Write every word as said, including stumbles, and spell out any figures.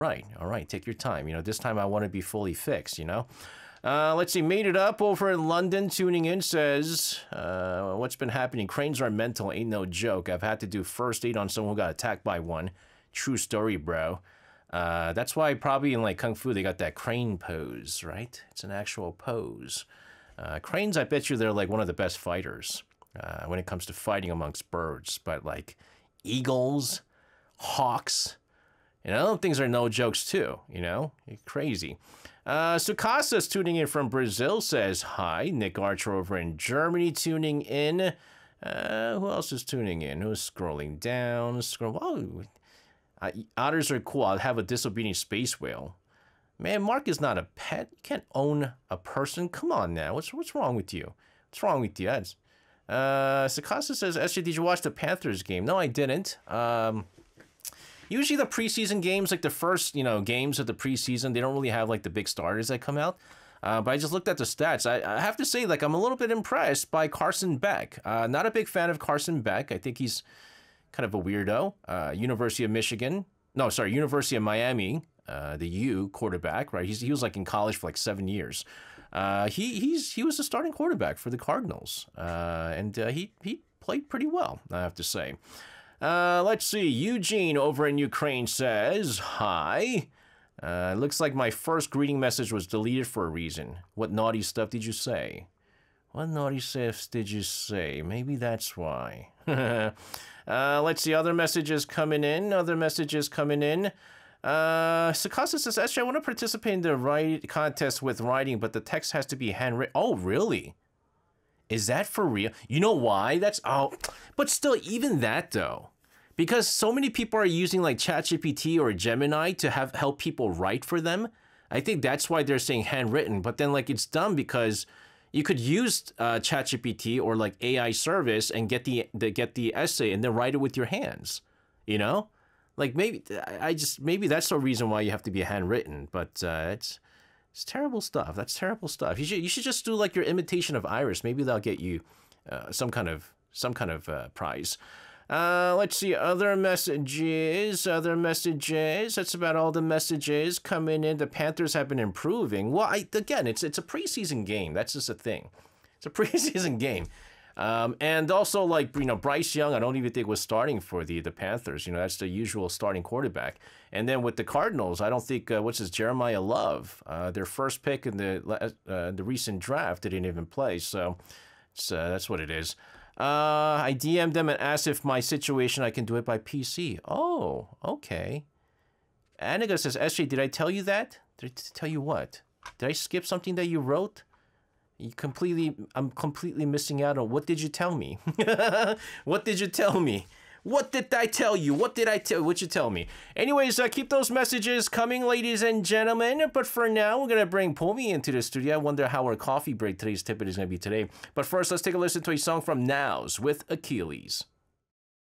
Right, all right, take your time. You know, this time I want to be fully fixed, you know? Uh, let's see, Made It Up over in London tuning in says, uh, what's been happening? Cranes are mental, ain't no joke. I've had to do first aid on someone who got attacked by one. True story, bro. Uh, that's why probably in like Kung Fu they got that crane pose, right? It's an actual pose. Uh, cranes, I bet you they're like one of the best fighters uh, when it comes to fighting amongst birds. But like eagles, hawks, you know, things are no jokes too, you know? You're crazy. Uh, Sukasa's tuning in from Brazil says, hi. Nick Archer over in Germany tuning in. Uh, who else is tuning in? Who's scrolling down? Scroll. Oh, uh, otters are cool. I'll have a disobedient space whale. Man, Mark is not a pet. You can't own a person. Come on now. What's what's wrong with you? What's wrong with you? That's, uh, Sakasa says, S J, did you watch the Panthers game? No, I didn't. Um... Usually the preseason games, like the first, you know, games of the preseason, they don't really have like the big starters that come out. Uh, but I just looked at the stats. I, I have to say, like, I'm a little bit impressed by Carson Beck. Uh, not a big fan of Carson Beck. I think he's kind of a weirdo. Uh, University of Michigan. No, sorry, University of Miami, uh, the U quarterback, right? He's, he was like in college for like seven years. Uh, he he's he was the starting quarterback for the Cardinals. Uh, and uh, he, he played pretty well, I have to say. Uh, let's see, Eugene over in Ukraine says, hi. Uh, looks like my first greeting message was deleted for a reason. What naughty stuff did you say? What naughty stuff did you say? Maybe that's why. uh, let's see, other messages coming in, other messages coming in. Uh, Sakasa says, actually, I want to participate in the write contest with writing, but the text has to be handwritten. Oh, really? Is that for real? You know why? That's, oh, but still, even that though, because so many people are using like ChatGPT or Gemini to have help people write for them. I think that's why they're saying handwritten, but then like it's dumb because you could use uh, ChatGPT or like A I service and get the, the, get the essay and then write it with your hands, you know? Like maybe, I just, maybe that's the reason why you have to be handwritten, but uh, it's, It's terrible stuff. That's terrible stuff. You should you should just do like your imitation of Iris. Maybe they'll get you uh, some kind of some kind of uh, prize. Uh, let's see other messages. Other messages. That's about all the messages coming in. The Panthers have been improving. Well, I, again, it's it's a preseason game. That's just a thing. It's a preseason game. Um, and also, like, you know, Bryce Young, I don't even think was starting for the, the Panthers. You know, that's the usual starting quarterback. And then with the Cardinals, I don't think, uh, what's his, Jeremiah Love, uh, their first pick in the uh, the recent draft, didn't even play. So it's, uh, that's what it is. Uh, I D M'd them and asked if my situation, I can do it by P C. Oh, okay. Aniga says, S J, did I tell you that? Did I tell you what? Did I skip something that you wrote? You completely, I'm completely missing out on what did you tell me? What did you tell me? What did I tell you? What did I tell? What you tell me? Anyways, uh, keep those messages coming, ladies and gentlemen. But for now, we're gonna bring Pumi into the studio. I wonder how our coffee break today's tippet is gonna be today. But first, let's take a listen to a song from Nows with Achilles.